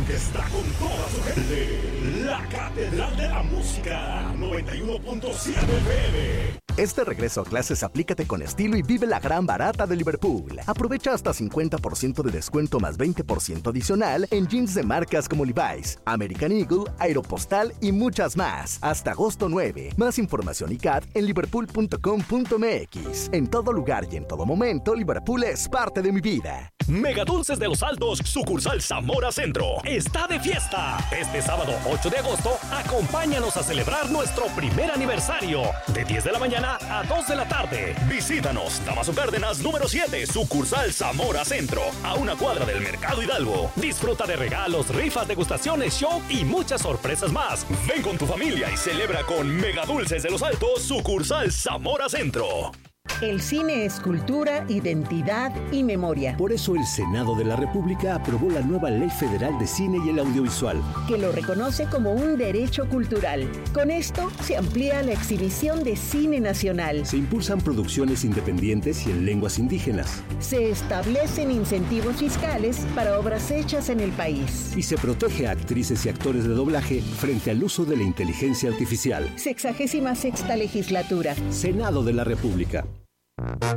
que está con toda su gente. La Catedral de la Música, 91.7 FM. Este regreso a clases aplícate con estilo y vive la gran barata de Liverpool. Aprovecha hasta 50% de descuento más 20% adicional en jeans de marcas como Levi's, American Eagle, Aeropostal y muchas más. Hasta agosto 9. Más información y CAT en liverpool.com.mx. En todo lugar y en todo momento, Liverpool es parte de mi vida. Mega Dulces de los Altos, sucursal Zamora Centro, está de fiesta. Este sábado 8 de agosto, acompáñanos a celebrar nuestro primer aniversario, de 10 de la mañana a 2 de la tarde. Visítanos, Damaso Cárdenas, número 7, sucursal Zamora Centro, a una cuadra del Mercado Hidalgo. Disfruta de regalos, rifas, degustaciones, show y muchas sorpresas más. Ven con tu familia y celebra con Mega Dulces de los Altos, sucursal Zamora Centro. El cine es cultura, identidad y memoria. Por eso el Senado de la República aprobó la nueva Ley Federal de Cine y el Audiovisual, que lo reconoce como un derecho cultural. Con esto se amplía la exhibición de cine nacional. Se impulsan producciones independientes y en lenguas indígenas. Se establecen incentivos fiscales para obras hechas en el país. Y se protege a actrices y actores de doblaje frente al uso de la inteligencia artificial. 66ª legislatura. Senado de la República.